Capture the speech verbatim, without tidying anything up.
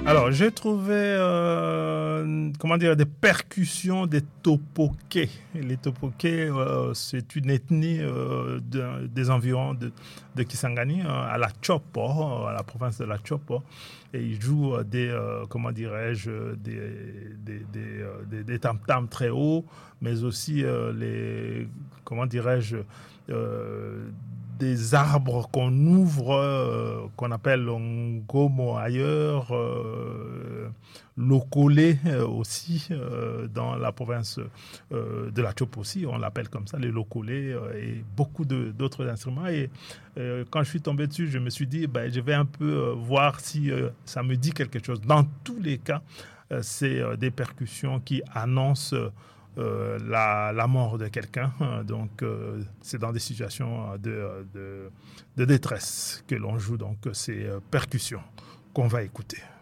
Alors, j'ai trouvé, euh, comment dire, des percussions des Topoké. Les Topoké, euh, c'est une ethnie euh, de- des environs de, de Kisangani, euh, à la Chopo, euh, à la province de la Chopo. Et ils jouent euh, des, euh, comment dirais-je, des, des, des, euh, des- des tam-tams très hauts, mais aussi euh, les, comment dirais-je, euh, des arbres qu'on ouvre, euh, qu'on appelle l'ongomo ailleurs, euh, l'okolé euh, aussi, euh, dans la province euh, de la Chop aussi, on l'appelle comme ça, les lokolés, euh, et beaucoup de- d'autres instruments. Et euh, quand je suis tombé dessus, je me suis dit, ben, je vais un peu euh, voir si euh, ça me dit quelque chose. Dans tous les cas, euh, c'est euh, des percussions qui annoncent euh, la, la mort de quelqu'un. Donc, euh, c'est dans des situations de, de, de détresse que l'on joue donc ces euh, percussions qu'on va écouter.